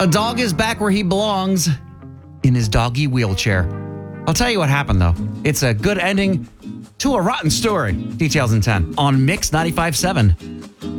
A dog is back where he belongs, in his doggy wheelchair. I'll tell you what happened, though. It's a good ending to a rotten story. Details in 10 on Mix 95.7.